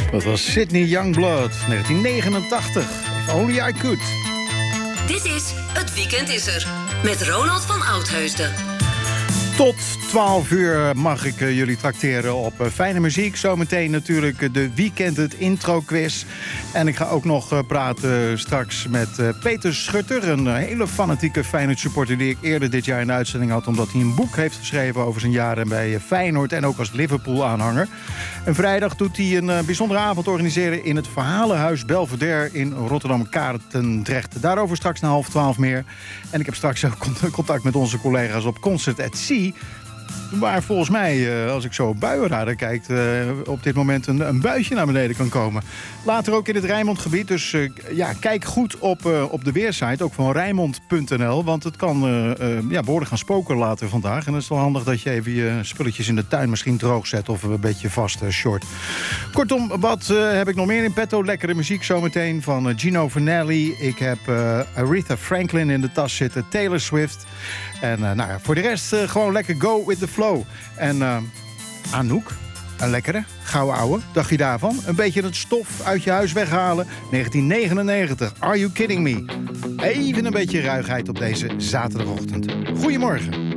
Dat was Sydney Youngblood, 1989. If only I could. Dit is Het Weekend is er. Met Ronald van Oudheusden. Tot 12 uur mag ik jullie trakteren op fijne muziek. Zometeen natuurlijk de Weekend, het intro-quiz. En ik ga ook nog praten straks met Peter Schutter. Een hele fanatieke Feyenoord-supporter die ik eerder dit jaar in de uitzending had, omdat hij een boek heeft geschreven over zijn jaren bij Feyenoord en ook als Liverpool-aanhanger. En vrijdag doet hij een bijzondere avond organiseren in het Verhalenhuis Belvedere in Rotterdam-Katendrecht. Daarover straks na 11:30 meer. En ik heb straks ook contact met onze collega's op Concert at Sea. Waar volgens mij, als ik zo op buienradar kijk, op dit moment een buitje naar beneden kan komen. Later ook in het Rijnmondgebied. Dus kijk goed op de weersite, ook van Rijnmond.nl. Want het kan behoorlijk gaan spoken later vandaag. En het is wel handig dat je even je spulletjes in de tuin misschien droog zet of een beetje vast short. Kortom, wat heb ik nog meer in petto? Lekkere muziek zometeen van Gino Vannelli. Ik heb Aretha Franklin in de tas zitten, Taylor Swift. En voor de rest gewoon lekker go with the flow. En Anouk, een lekkere, gouden ouwe. Dacht je daarvan? Een beetje het stof uit je huis weghalen. 1999, Are You Kidding Me? Even een beetje ruigheid op deze zaterdagochtend. Goedemorgen.